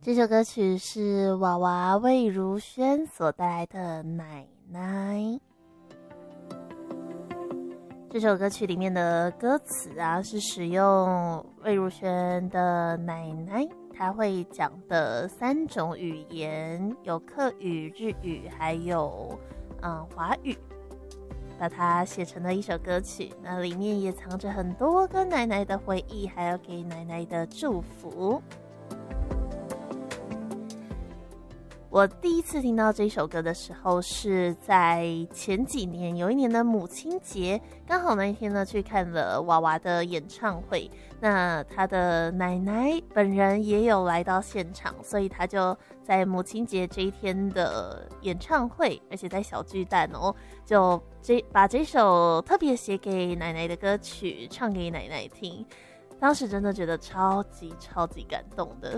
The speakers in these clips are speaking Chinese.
这首歌曲是娃娃魏如萱所带来的《奶奶》。这首歌曲里面的歌词啊，是使用魏如萱的奶奶她会讲的3种语言，有客语、日语，还有华语，把它写成了一首歌曲。那里面也藏着很多跟奶奶的回忆，还有给奶奶的祝福。我第一次听到这首歌的时候是在前几年，有一年的母亲节，刚好那一天呢去看了娃娃的演唱会，那他的奶奶本人也有来到现场，所以他就在母亲节这一天的演唱会，而且在小巨蛋哦，就把这首特别写给奶奶的歌曲唱给奶奶听，当时真的觉得超级感动的。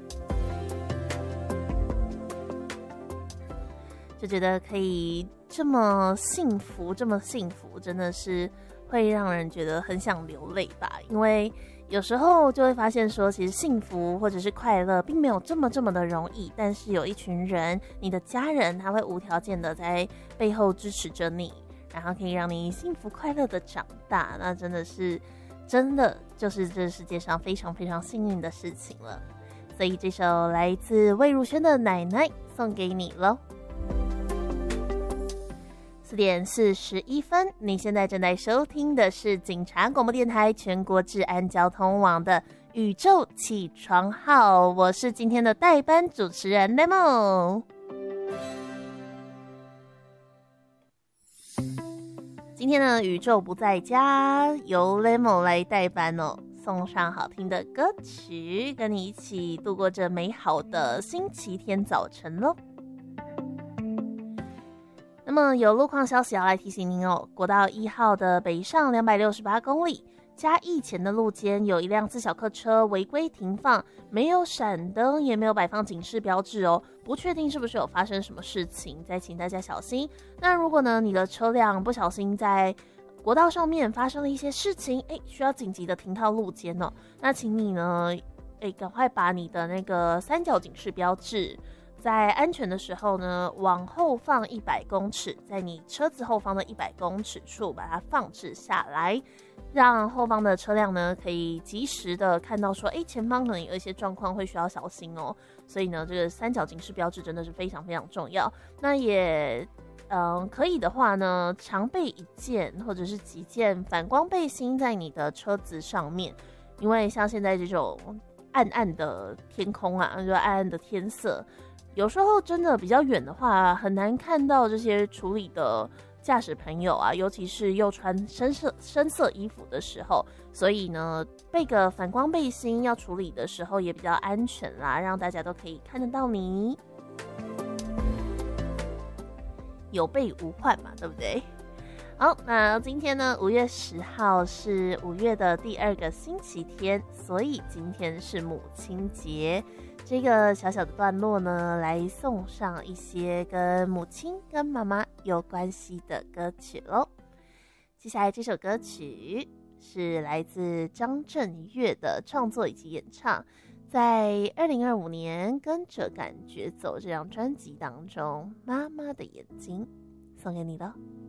就觉得可以这么幸福，真的是会让人觉得很想流泪吧。因为有时候就会发现说，其实幸福或者是快乐并没有这么的容易，但是有一群人，你的家人，他会无条件的在背后支持着你，然后可以让你幸福快乐的长大，那真的就是这世界上非常幸运的事情了。所以这首来自魏如萱的《奶奶》送给你了。4点41分，你现在正在收听的是警察广播电台全国治安交通网的宇宙起床号，我是今天的代班主持人 Lemon。 今天的宇宙不在家，由 Lemon 来代班哦，送上好听的歌曲，跟你一起度过这美好的星期天早晨咯。那么有路况消息要来提醒您哦，国道1号的北上268公里，嘉义前的路肩有一辆自小客车违规停放，没有闪灯，也没有摆放警示标志哦，不确定是不是有发生什么事情，再请大家小心。那如果呢你的车辆不小心在国道上面发生了一些事情，需要紧急的停靠路肩哦，那请你呢赶快把你的那个3角警示标志在安全的时候呢，往后放100公尺，在你车子后方的100公尺处把它放置下来，让后方的车辆呢可以及时的看到说，前方可能有一些状况会需要小心哦。所以呢，这个3角警示标志真的是非常重要。那也可以的话呢，常备1件或者是几件反光背心在你的车子上面，因为像现在这种暗的天空啊，就暗的天色。有时候真的比较远的话，很难看到这些处理的驾驶朋友啊，尤其是又穿深色衣服的时候，所以呢，备个反光背心要处理的时候也比较安全啦，让大家都可以看得到你。有备无患嘛，对不对？好，那今天呢，5月10号是5月的第2个星期天，所以今天是母亲节。这个小的段落呢，来送上一些跟母亲跟妈妈有关系的歌曲咯。接下来这首歌曲是来自张震岳的创作以及演唱，在2025年《跟着感觉走》这张专辑当中，《妈妈的眼睛》送给你了。